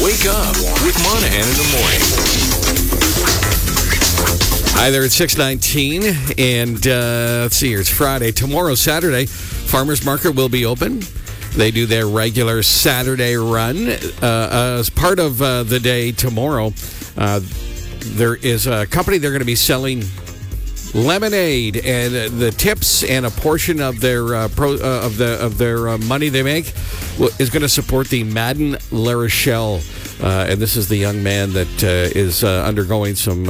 Wake up with Monahan in the morning. Hi there, it's 6:19, and let's see here, it's Friday. Tomorrow, Saturday, Farmers Market will be open. They do their regular Saturday run. As part of the day tomorrow, there is a company, they're going to be selling lemonade, and the tips and a portion of their money they make is going to support the Madden La Rochelle. And this is the young man that is undergoing some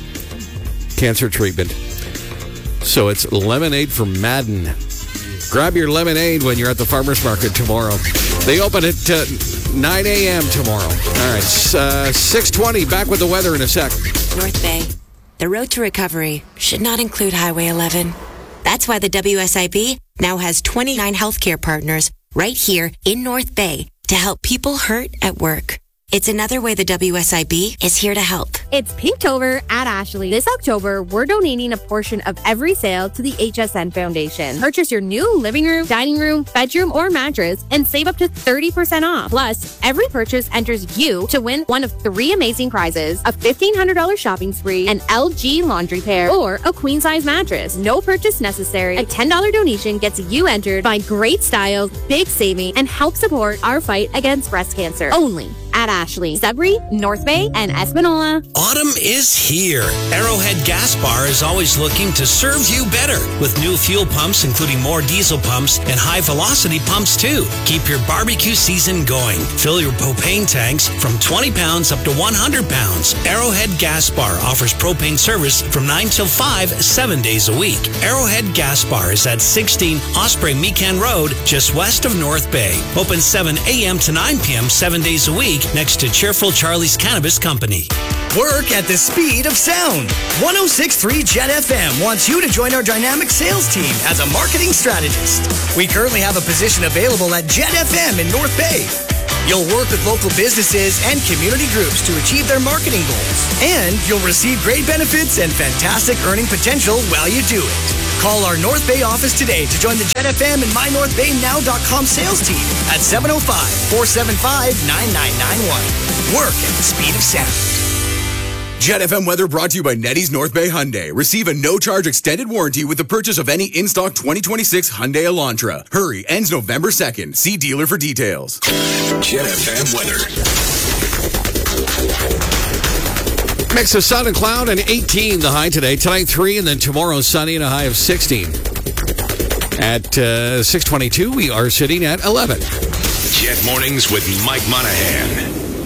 cancer treatment. So it's lemonade for Madden. Grab your lemonade when you're at the farmers market tomorrow. They open at 9 a.m. tomorrow. All right, 6:20. Back with the weather in a sec. North Bay. The road to recovery should not include Highway 11. That's why the WSIB now has 29 healthcare partners right here in North Bay to help people hurt at work. It's another way the WSIB is here to help. It's Pinktober at Ashley. This October, we're donating a portion of every sale to the HSN Foundation. Purchase your new living room, dining room, bedroom, or mattress and save up to 30% off. Plus, every purchase enters you to win one of 3 amazing prizes: a $1,500 shopping spree, an LG laundry pair, or a queen-size mattress. No purchase necessary. A $10 donation gets you entered. Find great styles, big saving, and help support our fight against breast cancer. Only at Ashley, Sudbury, North Bay, and Espanola. Autumn is here. Arrowhead Gas Bar is always looking to serve you better with new fuel pumps, including more diesel pumps and high-velocity pumps, too. Keep your barbecue season going. Fill your propane tanks from 20 pounds up to 100 pounds. Arrowhead Gas Bar offers propane service from 9 till 5, 7 days a week. Arrowhead Gas Bar is at 16 Osprey Mecan Road, just west of North Bay. Open 7 a.m. to 9 p.m. 7 days a week next to Cheerful Charlie's Cannabis Company. Work at the speed of sound. 106.3 Jet FM wants you to join our dynamic sales team as a marketing strategist. We currently have a position available at Jet FM in North Bay. You'll work with local businesses and community groups to achieve their marketing goals. And you'll receive great benefits and fantastic earning potential while you do it. Call our North Bay office today to join the Jet FM and mynorthbaynow.com sales team at 705-475-9991. Work at the speed of sound. Jet FM weather brought to you by Nettie's North Bay Hyundai. Receive a no-charge extended warranty with the purchase of any in-stock 2026 Hyundai Elantra. Hurry, ends November 2nd. See dealer for details. Jet FM weather. Mix of sun and cloud and 18 the high today. Tonight 3 and then tomorrow sunny and a high of 16. At 6:22 we are sitting at 11. Jet Mornings with Mike Monahan.